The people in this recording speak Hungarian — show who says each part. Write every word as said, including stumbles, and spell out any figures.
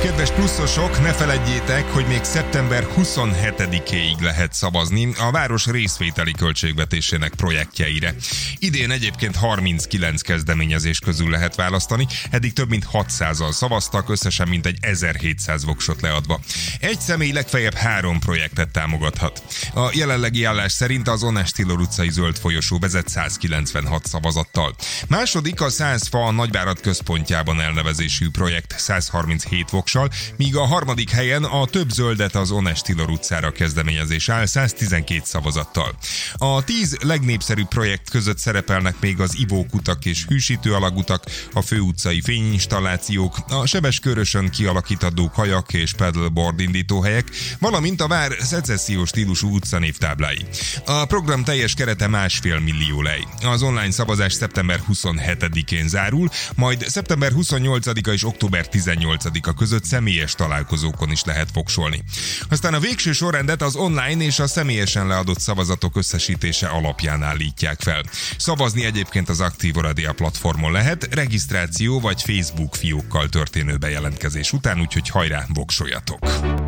Speaker 1: Kedves pluszosok, ne feledjétek, hogy még szeptember huszonhetedikéig lehet szavazni a város részvételi költségvetésének projektjeire. Idén egyébként harminckilenc kezdeményezés közül lehet választani, eddig több mint hatszázan szavaztak, összesen mintegy ezerhétszáz voksot leadva. Egy személy legfeljebb három projektet támogathat. A jelenlegi állás szerint az Onest Tillor utcai zöld folyosó vezet százkilencvenhat szavazattal. Második a száz fa a Nagyvárad központjában elnevezésű projekt százharminchét voksal, míg a harmadik helyen a Több zöldet az Onest Tillor utcára kezdeményezés áll száztizenkét szavazattal. A tíz legnépszerűbb projekt között szerepelnek még az ivókutak és hűsítő alagutak, a főutcai fényinstallációk, a Sebeskörösön kialakítandó kajak és paddleboard indítóhelyek, valamint a vár szecessziós stílusú utcanévtáblái. A program teljes kerete másfél millió lej. Az online szavazás szeptember huszonhetedikén zárul, majd szeptember huszonnyolcadika és október tizennyolcadika között személyes találkozókon is lehet voksolni. Aztán a végső sorrendet az online és a személyesen leadott szavazatok összesítése alapján állítják fel. Szavazni egyébként az Aktív-Oradea platformon lehet, regisztráció vagy Facebook fiókkal történő bejelentkezés után, úgyhogy hajrá, voksoljatok!